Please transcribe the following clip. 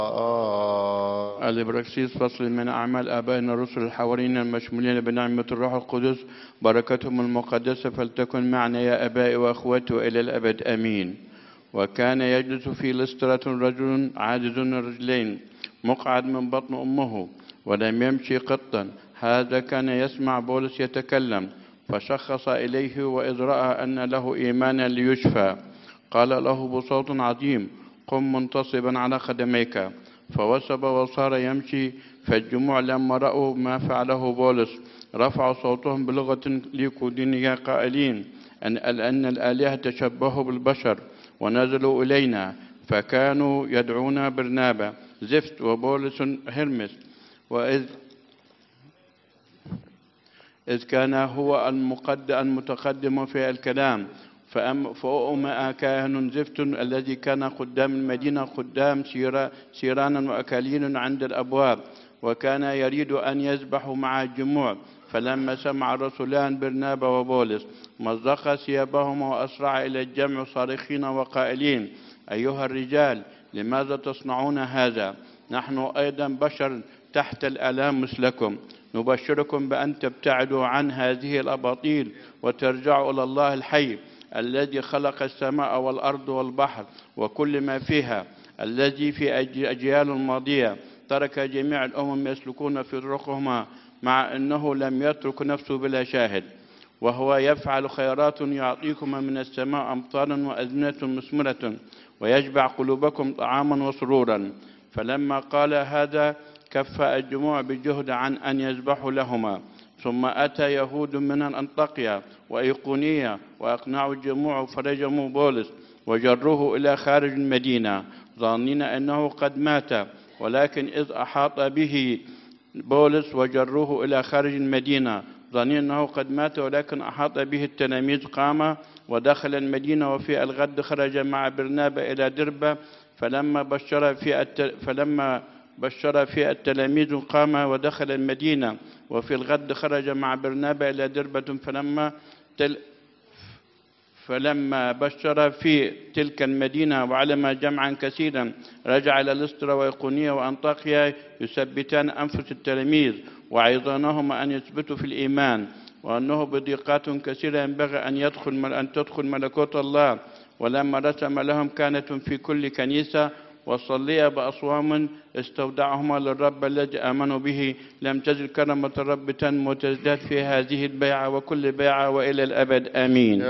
الإبراكسيس فصل من أعمال آبائنا الرسل الحواريين المشمولين بنعمة الروح القدس، بركتهم المقدسة فلتكن معنا يا أبائي وأخواتي وإلى الأبد آمين. وكان يجلس في لسترة رجل عاجز الرجلين مقعد من بطن أمه ولم يمشي قطا. هذا كان يسمع بولس يتكلم، فشخص إليه، وإذ رأى أن له إيمانا ليشفى قال له بصوت عظيم: قم منتصبا على قدميك. فوثب وصار يمشي. فالجموع لما رأوا ما فعله بولس رفعوا صوتهم بلغة ليكودينية قائلين أن الآلهة تشبهوا بالبشر ونزلوا إلينا. فكانوا يدعون برنابا زفت وبولس هرمس. وإذ كان هو المتقدم في الكلام، فأؤمأ كاهن زفت الذي كان قدام المدينة قدام سيرانا وأكاليل عند الأبواب، وكان يريد أن يذبحوا مع الجموع. فلما سمع الرسولان برنابا وبولس مزق ثيابهما وأسرع إلى الجمع صارخين وقائلين: أيها الرجال، لماذا تصنعون هذا؟ نحن أيضا بشر تحت الآلام مثلكم. نبشركم بأن تبتعدوا عن هذه الأباطيل وترجعوا إلى الله الحي الذي خلق السماء والأرض والبحر وكل ما فيها، الذي في أجيال ماضية ترك جميع الأمم يسلكون في طرقهما، مع أنه لم يترك نفسه بلا شاهد، وهو يفعل خيرات يعطيكم من السماء أمطارا وأزمنة مثمرة ويشبع قلوبكم طعاما وسرورا. فلما قال هذا كف الجموع بجهد عن أن يذبحوا لهما. ثم أتى يهود من أنطاكيا وإيقونية وأقنعوا الجموع فرجموا بولس وجروه إلى خارج المدينة ظانين أنه قد مات. ولكن إذ أحاط به بولس وجروه إلى خارج المدينة ظانين أنه قد مات، ولكن أحاط به التلاميذ، قام ودخل المدينة. وفي الغد خرج مع برنابا إلى دربة. فلما بشر في التلاميذ قام ودخل المدينة. وفي الغد خرج مع برنابا إلى دربة. فلما بشر في تلك المدينة وعلم جمعا كثيرا رجع إلى لسترا وإيقونية وأنطاكيا يثبتان أنفس التلاميذ وعظانهم أن يثبتوا في الإيمان، وأنه بضيقات كثيرة ينبغي أن تدخل ملكوت الله. ولما رسم لهم كانت في كل كنيسة وصلي بأصوام استودعهما للرب الذي آمنوا به. لم تزل كرامة الرب تنمو وتزداد في هذه البيعة وكل بيعة وإلى الأبد آمين.